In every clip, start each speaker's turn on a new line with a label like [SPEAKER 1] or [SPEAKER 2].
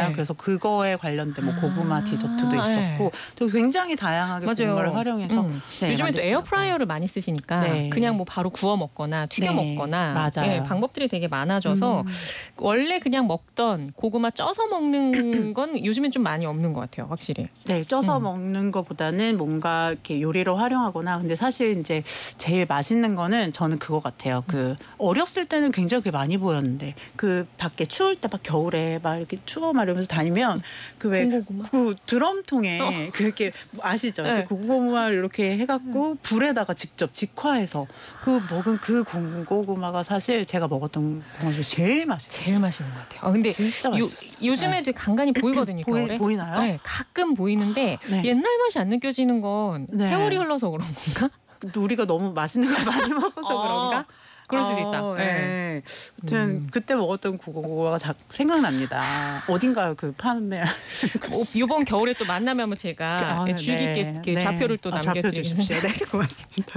[SPEAKER 1] 있잖아요.
[SPEAKER 2] 네.
[SPEAKER 1] 그래서 그거에 관련된 뭐 고구마 디저트도 있었고
[SPEAKER 2] 네.
[SPEAKER 1] 또 굉장히 다양하게
[SPEAKER 2] 맞아요.
[SPEAKER 1] 고구마를 활용해서 네,
[SPEAKER 2] 요즘엔 또
[SPEAKER 1] 만드시더라고요.
[SPEAKER 2] 에어프라이어를 많이 쓰시니까
[SPEAKER 1] 네.
[SPEAKER 2] 그냥 뭐 바로 구워 먹거나 튀겨
[SPEAKER 1] 네,
[SPEAKER 2] 먹거나
[SPEAKER 1] 맞아요.
[SPEAKER 2] 방법들이 되게 많아져서 원래 그냥 먹던 고구마 쪄서 먹는 건 요즘엔 좀 많이 없는 것 같아요. 확실히.
[SPEAKER 1] 네, 쪄서 먹는 것보다는 뭔가 이렇게 요리로 활용하거나 근데 사실 이제 제일 맛있는 거는 저는 그거 같아요. 그 어렸을 때는 굉장히 그게 많이 보였는데 그 밖에 추울 때 막 겨울에 막 이렇게 추워 막 이러면서 다니면 그 왜
[SPEAKER 2] 군고구마?
[SPEAKER 1] 그 드럼통에 그렇게 아시죠? 이렇게
[SPEAKER 2] 네.
[SPEAKER 1] 고구마를 이렇게 해갖고 불에다가 직접 직화해서 그 먹은 그 군고구마가 사실 제가 먹었던 고구마 중에 제일 맛있어요.
[SPEAKER 2] 제일 맛있는 것 같아요. 근데
[SPEAKER 1] 진짜 맛있었어요.
[SPEAKER 2] 요즘에도 간간히 보이거든요. 겨울에.
[SPEAKER 1] 보이나요?
[SPEAKER 2] 네, 가끔 보이는데
[SPEAKER 1] 네.
[SPEAKER 2] 옛날 맛이 안 느껴지는 건
[SPEAKER 1] 네.
[SPEAKER 2] 세월이 흘러서 그런 건가?
[SPEAKER 1] 우리가 너무 맛있는 걸 많이 먹어서 그런가?
[SPEAKER 2] 그럴 수도 있다.
[SPEAKER 1] 네. 아무튼 그때 먹었던 고구마가 생각납니다. 어딘가요? 그 판매.
[SPEAKER 2] 이번 겨울에 또 만나면 한번 제가 주의 깊게 좌표를 또 남겨드리겠습니다.
[SPEAKER 1] 네, 고맙습니다.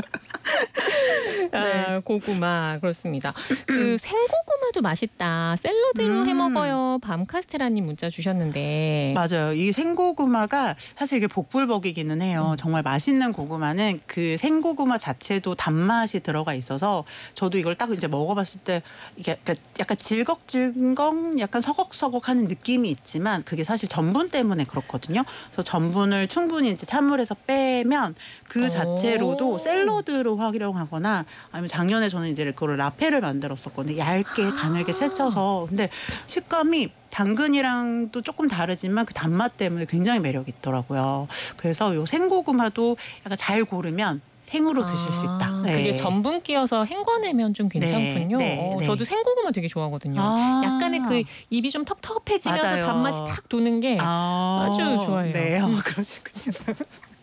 [SPEAKER 2] 고구마 그렇습니다. 그 생고구마도 맛있다. 샐러드로 해 먹어요. 밤카스테라님 문자 주셨는데
[SPEAKER 1] 맞아요. 이 생고구마가 사실 이게 복불복이기는 해요. 정말 맛있는 고구마는 그 생고구마 자체도 단맛이 들어가 있어서 저도 이걸 딱 이제 먹어봤을 때 이게 약간 질겅질겅, 약간 서걱서걱하는 느낌이 있지만 그게 사실 전분 때문에 그렇거든요. 그래서 전분을 충분히 이제 찬물에서 빼면 그 자체로도 샐러드로 활용하거나 아니면 작년에 저는 이제 그걸 라페를 만들었었거든요. 얇게 가늘게 채쳐서 근데 식감이 당근이랑도 조금 다르지만 그 단맛 때문에 굉장히 매력이 있더라고요. 그래서 요 생고구마도 약간 잘 고르면 생으로 드실 수 있다. 네.
[SPEAKER 2] 그게 전분 끼워서 hen궈내면 좀 괜찮군요.
[SPEAKER 1] 네.
[SPEAKER 2] 저도 생고구마 되게 좋아하거든요. 약간의 그 입이 좀 텁텁해지면서
[SPEAKER 1] 맞아요.
[SPEAKER 2] 단맛이 탁 도는 게 아주 좋아해요.
[SPEAKER 1] 네, 그러시군요.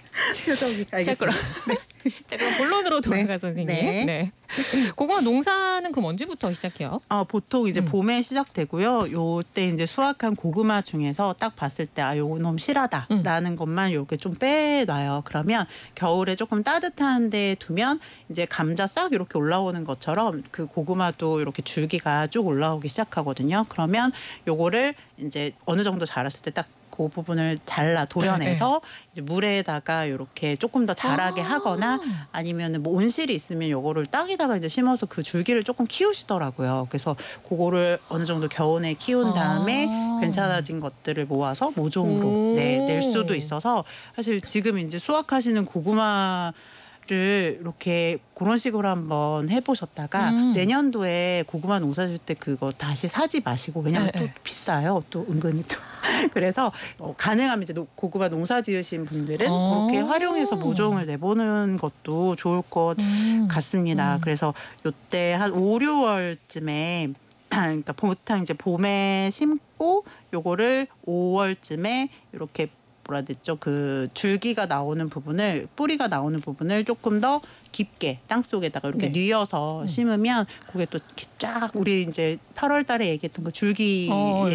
[SPEAKER 1] 표정이 알겠습니다.
[SPEAKER 2] 자, 그럼 본론으로 돌아가 선생님. 네. 고구마 농사는 그럼 언제부터 시작해요?
[SPEAKER 1] 보통 이제 봄에 시작되고요. 요때 이제 수확한 고구마 중에서 딱 봤을 때 요거 너무 실하다라는 것만 이렇게 좀 빼놔요. 그러면 겨울에 조금 따뜻한 데 두면 이제 감자 싹 이렇게 올라오는 것처럼 그 고구마도 이렇게 줄기가 쭉 올라오기 시작하거든요. 그러면 요거를 이제 어느 정도 자랐을 때 딱 그 부분을 잘라 도려내서 이제 물에다가 이렇게 조금 더 자라게 하거나 아니면은 뭐 온실이 있으면 요거를 땅에다가 이제 심어서 그 줄기를 조금 키우시더라고요. 그래서 그거를 어느 정도 겨우내 키운 다음에 괜찮아진 것들을 모아서 모종으로 낼 수도 있어서 사실 지금 이제 수확하시는 고구마 를 이렇게 그런 식으로 한번 해보셨다가 내년도에 고구마 농사 질 때 그거 다시 사지 마시고 왜냐면 또 비싸요. 또 은근히 또 그래서 가능하면 이제 고구마 농사 지으신 분들은 그렇게 활용해서 모종을 내보는 것도 좋을 것 같습니다. 그래서 요때 한 5, 6월쯤에 그러니까 보통 이제 봄에 심고 요거를 5월쯤에 이렇게 뭐라 됐죠? 그 줄기가 나오는 부분을 뿌리가 나오는 부분을 조금 더 깊게 땅 속에다가 이렇게 뉘어서 심으면 그게 또 쫙 우리 이제 8월달에 얘기했던 그 줄기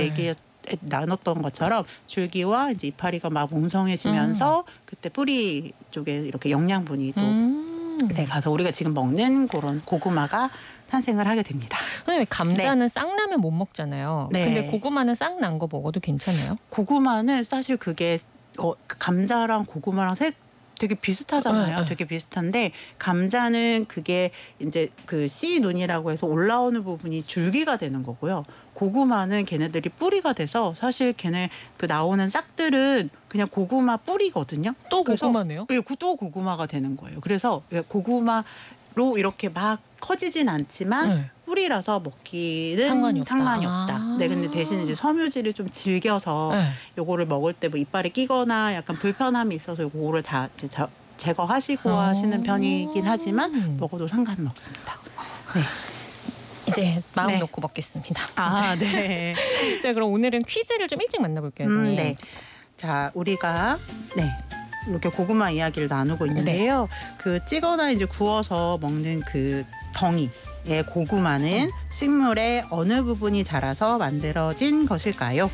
[SPEAKER 1] 나눴던 것처럼 줄기와 이제 이파리가 막 몽성해지면서 그때 뿌리 쪽에 이렇게 영양분이 또 가서 우리가 지금 먹는 그런 고구마가 탄생을 하게 됩니다.
[SPEAKER 2] 선생님, 감자는 싹 나면 못 먹잖아요.
[SPEAKER 1] 네.
[SPEAKER 2] 근데 고구마는 싹 난 거 먹어도 괜찮아요?
[SPEAKER 1] 고구마는 사실 그게 감자랑 고구마랑 되게 비슷하잖아요. 되게 비슷한데 감자는 그게 이제 그 씨 눈이라고 해서 올라오는 부분이 줄기가 되는 거고요. 고구마는 걔네들이 뿌리가 돼서 사실 걔네 그 나오는 싹들은 그냥 고구마 뿌리거든요.
[SPEAKER 2] 또 고구마네요?
[SPEAKER 1] 네, 또 고구마가 되는 거예요. 그래서 고구마로 이렇게 막 커지진 않지만 뿌리라서 먹기는 상관이 없다. 네, 근데 대신 이제 섬유질을 좀 즐겨서 요거를 먹을 때 뭐 이빨에 끼거나 약간 불편함이 있어서 요거를 다 이제 제거하시고 하시는 편이긴 하지만 먹어도 상관은 없습니다. 네.
[SPEAKER 2] 이제 마음 놓고 먹겠습니다.
[SPEAKER 1] 네.
[SPEAKER 2] 자, 그럼 오늘은 퀴즈를 좀 일찍 만나볼게요, 선생님.
[SPEAKER 1] 네. 자, 우리가 이렇게 고구마 이야기를 나누고 있는데요. 그 찌거나 이제 구워서 먹는 그 덩이의 고구마는 식물의 어느 부분이 자라서 만들어진 것일까요?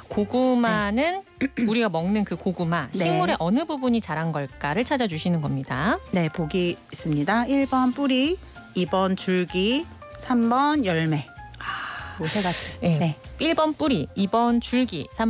[SPEAKER 2] 고구마는 우리가 먹는 그 고구마 식물의 어느 부분이 자란 걸까를 찾아주시는 겁니다.
[SPEAKER 1] 네, 보기 있습니다. 1번 뿌리, 2번 줄기, 3번 열매. 세 가지.
[SPEAKER 2] 1번 뿌리, 2번 줄기,